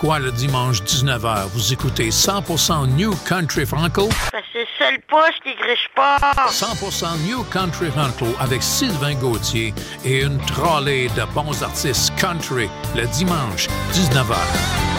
pourquoi le dimanche 19h, vous écoutez 100% New Country Franco? Parce que c'est le seul poste qui griche pas. 100% New Country Franco avec Sylvain Gauthier et une trolley de bons artistes country le dimanche 19h.